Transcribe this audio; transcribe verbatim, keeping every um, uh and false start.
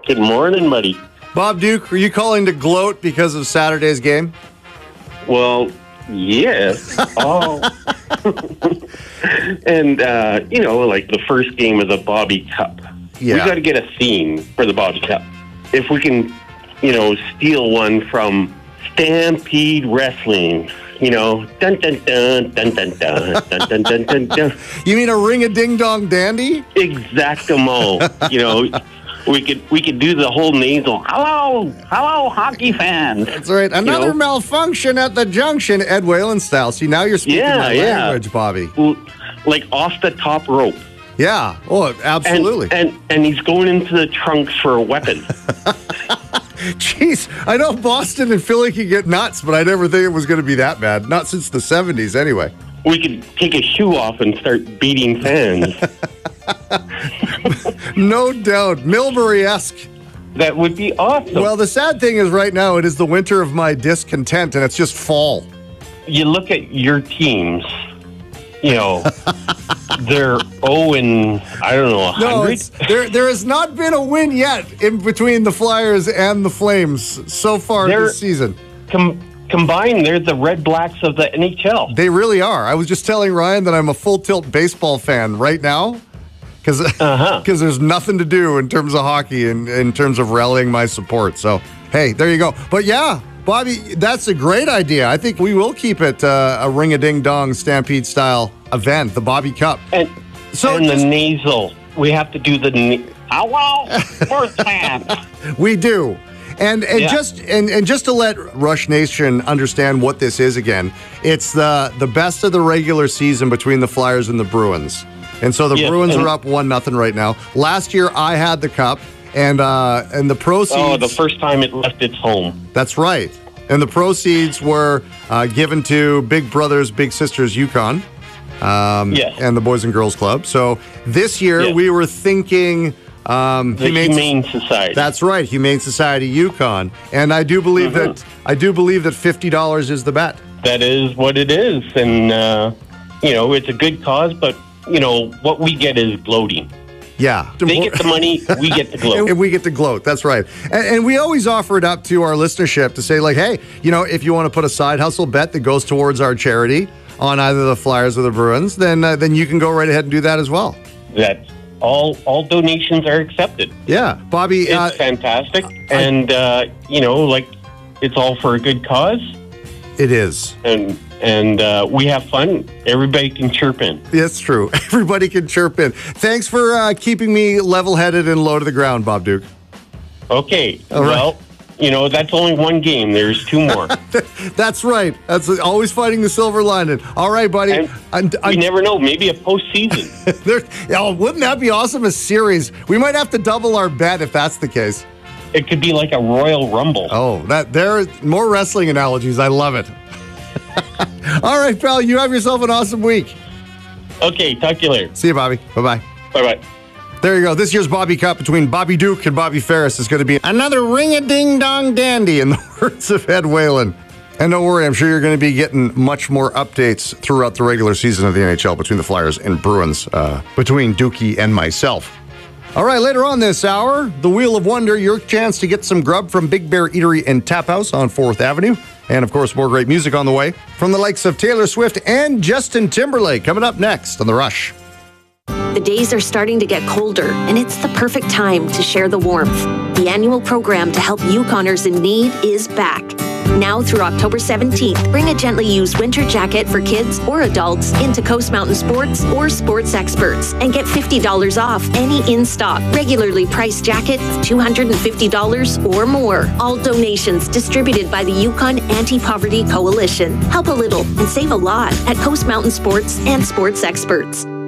Good morning, buddy. Bob Duke, are you calling to gloat because of Saturday's game? Well, yes. Oh. And, uh, you know, like the first game of the Bobby Cup. Yeah. We got to get a theme for the Bobby Cup. If we can, you know, steal one from Stampede Wrestling, you know, dun dun dun dun dun dun dun dun dun dun dun. You mean a ring-a-ding-dong dandy? Exactamo. You know, we could we could do the whole nasal. Hello, hello, hockey fans. That's right. Another You know? malfunction at the junction, Ed Whalen style. See, now you're speaking Yeah, my yeah. language, Bobby. Like off the top rope. Yeah. Oh, absolutely. And, and and he's going into the trunks for a weapon. Jeez, I know Boston and Philly can get nuts, but I never think it was going to be that bad. Not since the seventies, anyway. We could take a shoe off and start beating fans. No doubt. Milbury-esque. That would be awesome. Well, the sad thing is right now it is the winter of my discontent, and it's just fall. You look at your teams, you know, they're oh and I don't know, one No, hundred? it's, there there has not been a win yet in between the Flyers and the Flames so far They're- this season. Com- combined, they're the Red Blacks of the N H L. They really are. I was just telling Ryan that I'm a full tilt baseball fan right now because Uh-huh. there's nothing to do in terms of hockey and in terms of rallying my support. So, hey, there you go. But yeah, Bobby, that's a great idea. I think we will keep it uh, a ring-a-ding-dong Stampede style event, the Bobby Cup. And, So and just- the nasal. We have to do the na- hello, sports fans. We do. And and Yeah. just and, and just to let Rush Nation understand what this is again, it's the the best of the regular season between the Flyers and the Bruins. And so the Yes, Bruins and- are up one nothing right now. Last year I had the cup and uh and the proceeds Oh, the first time it left its home. That's right. And the proceeds were uh, given to Big Brothers Big Sisters Yukon. Um Yes. and the Boys and Girls Club. So this year Yes. we were thinking um The Humane- Humane Society. That's right, Humane Society Yukon, and I do believe Mhm. that I do believe that fifty dollars is the bet. That is what it is. And, uh, you know, it's a good cause, but, you know, what we get is gloating. Yeah, They get the money, we get the gloat. and we get to gloat. That's right, and, and we always offer it up to our listenership to say, like, hey, you know, if you want to put a side hustle bet that goes towards our charity on either the Flyers or the Bruins, then uh, then you can go right ahead and do that as well. That's all, all donations are accepted. Yeah, Bobby. It's Uh, fantastic. And, uh, you know, like, it's all for a good cause. it is. And and uh, we have fun. Everybody can chirp in. It's true. Everybody can chirp in. Thanks for uh, keeping me level-headed and low to the ground, Bob Duke. Okay. All right. Well, you know, that's only one game. There's two more. That's right. That's always fighting the silver lining. All right, buddy. And I'm- we I'm- never know. Maybe a postseason. There, oh, wouldn't that be awesome? A series. We might have to double our bet if that's the case. It could be like a Royal Rumble. Oh, that there more wrestling analogies. I love it. All right, pal. You have yourself an awesome week. Okay, talk to you later. See you, Bobby. Bye bye. Bye-bye. There you go. This year's Bobby Cup between Bobby Duke and Bobby Ferris is going to be another ring-a-ding-dong dandy, in the words of Ed Whalen. And don't worry, I'm sure you're going to be getting much more updates throughout the regular season of the N H L between the Flyers and Bruins, uh, between Dookie and myself. All right, later on this hour, the Wheel of Wonder, your chance to get some grub from Big Bear Eatery and Tap House on fourth Avenue. And, of course, more great music on the way from the likes of Taylor Swift and Justin Timberlake coming up next on The Rush. The days are starting to get colder, and it's the perfect time to share the warmth. The annual program to help Yukoners in need is back. Now through October seventeenth, bring a gently used winter jacket for kids or adults into Coast Mountain Sports or Sports Experts and get fifty dollars off any in-stock, regularly priced jacket of two hundred fifty dollars or more. All donations distributed by the Yukon Anti-Poverty Coalition. Help a little and save a lot at Coast Mountain Sports and Sports Experts.